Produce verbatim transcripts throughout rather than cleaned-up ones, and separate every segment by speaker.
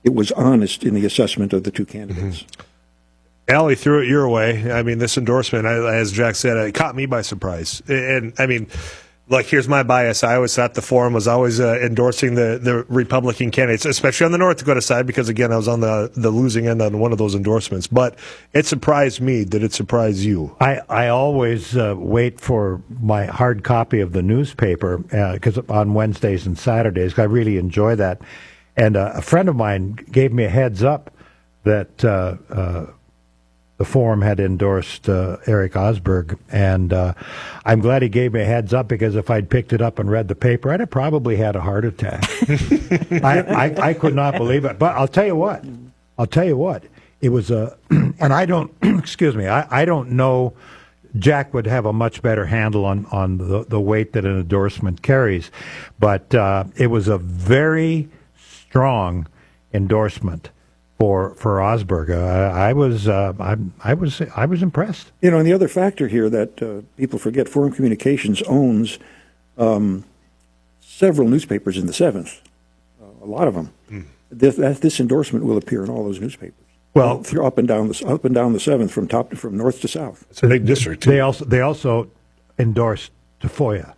Speaker 1: it was honest in the assessment of the two candidates.
Speaker 2: Mm-hmm. Allie threw it your way. I mean, this endorsement, as Jack said, it caught me by surprise. And, I mean, like, here's my bias. I always thought the forum was always uh, endorsing the, the Republican candidates, especially on the North Dakota side, because, again, I was on the, the losing end on one of those endorsements. But it surprised me. Did it surprise you?
Speaker 3: I, I always uh, wait for my hard copy of the newspaper, because uh, on Wednesdays and Saturdays, I really enjoy that. And uh, a friend of mine gave me a heads up that uh, uh, the forum had endorsed uh, Eric Osberg, and uh, I'm glad he gave me a heads up, because if I'd picked it up and read the paper, I'd have probably had a heart attack. I, I, I could not believe it. But I'll tell you what. I'll tell you what. It was a, and I don't, excuse me, I, I don't know, Jack would have a much better handle on, on the, the weight that an endorsement carries, but uh, it was a very strong endorsement for for Osberg. Uh, I was uh, I, I was I was impressed.
Speaker 1: You know, and the other factor here that uh, people forget: Forum Communications owns um, several newspapers in the seventh, uh, a lot of them. Mm. This, that, this endorsement will appear in all those newspapers.
Speaker 3: Well,
Speaker 1: through up and down the up and down the seventh, from top to from north to south.
Speaker 2: It's a big district too.
Speaker 3: They also they also endorsed Tafoya,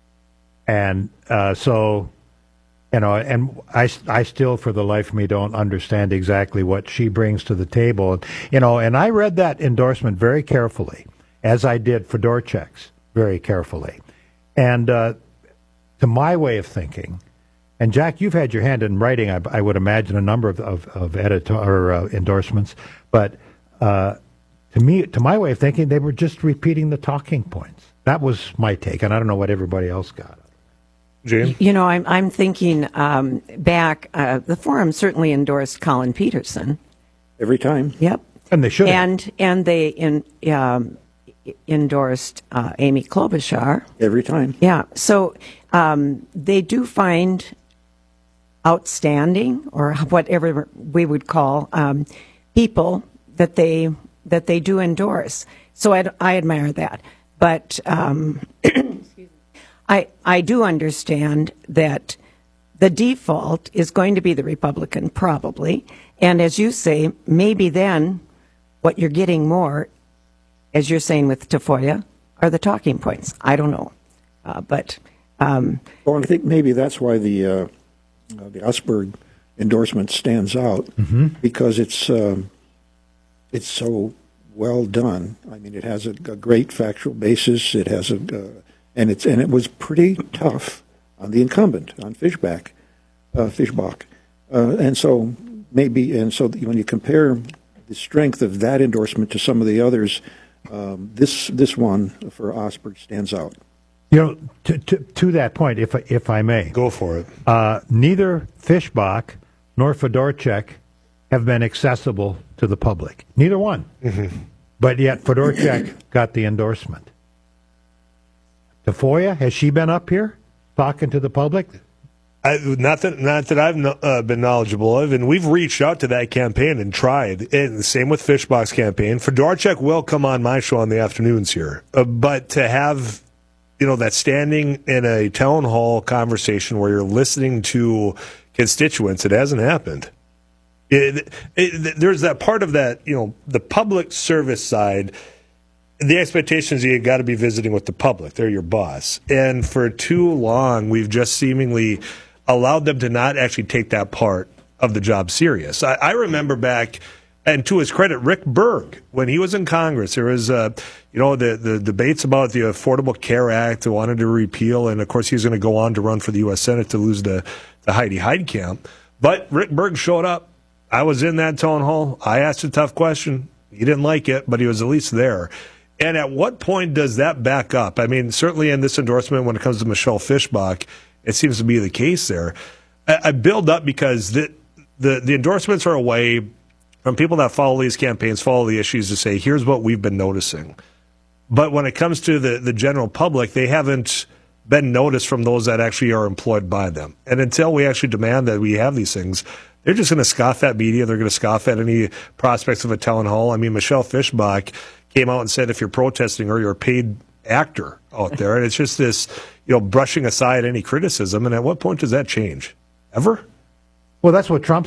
Speaker 3: and uh, so. You know, and I, I still, for the life of me, don't understand exactly what she brings to the table. You know, and I read that endorsement very carefully, as I did Fedorchak's very carefully. And uh, to my way of thinking, and Jack, you've had your hand in writing, I, I would imagine, a number of, of, of editor, or, uh, endorsements, but uh, to me, to my way of thinking, they were just repeating the talking points. That was my take, and I don't know what everybody else got.
Speaker 2: Jane?
Speaker 4: You know, I'm I'm thinking um, back. Uh, the forum certainly endorsed Colin Peterson
Speaker 1: every time.
Speaker 4: Yep,
Speaker 3: and they should.
Speaker 4: And and they in, um, endorsed uh, Amy Klobuchar
Speaker 1: every time.
Speaker 4: Yeah, so um, they do find outstanding, or whatever we would call um, people that they that they do endorse. So I, I admire that, but. Um, I, I do understand that the default is going to be the Republican, probably. And as you say, maybe then what you're getting more, as you're saying with Tafoya, are the talking points. I don't know. Uh, but. Um,
Speaker 1: well, I think maybe that's why the, uh, uh, the Osberg endorsement stands out, mm-hmm. because it's, um, it's so well done. I mean, it has a, a great factual basis. It has a. Uh, And it's and it was pretty tough on the incumbent, on Fischbach, uh, Fischbach, uh, and so maybe and so when you compare the strength of that endorsement to some of the others, um, this this one for Osberg stands out.
Speaker 3: You know, to to, to that point, if if I may,
Speaker 2: go for it.
Speaker 3: Uh, neither Fischbach nor Fedorchak have been accessible to the public. Neither one, mm-hmm. But yet Fedorchak got the endorsement. Tafoya, has she been up here talking to the public?
Speaker 2: I, not that not that I've no, uh, been knowledgeable of, and we've reached out to that campaign and tried. And the same with Fischbach's campaign. Fedorchak will come on my show on the afternoons here, uh, but to have, you know, that standing in a town hall conversation where you're listening to constituents, it hasn't happened. It, it, there's that part of that, you know, the public service side. The expectation is you got to be visiting with the public. They're your boss. And for too long, we've just seemingly allowed them to not actually take that part of the job serious. I, I remember back, and to his credit, Rick Berg, when he was in Congress, there was, uh, you know, the, the debates about the Affordable Care Act, they wanted to repeal, and of course he was going to go on to run for the U S Senate to lose to, to Heidi Heitkamp. But Rick Berg showed up. I was in that town hall. I asked a tough question. He didn't like it, but he was at least there. And at what point does that back up? I mean, certainly in this endorsement, when it comes to Michelle Fischbach, it seems to be the case there. I, I build up because the, the the endorsements are a way from people that follow these campaigns, follow the issues, to say, here's what we've been noticing. But when it comes to the, the general public, they haven't been noticed from those that actually are employed by them. And until we actually demand that we have these things, they're just going to scoff at media. They're going to scoff at any prospects of a town hall. I mean, Michelle Fischbach came out and said, if you're protesting or you're a paid actor out there, and it's just this, you know, brushing aside any criticism. And at what point does that change? Ever?
Speaker 3: Well, that's what Trump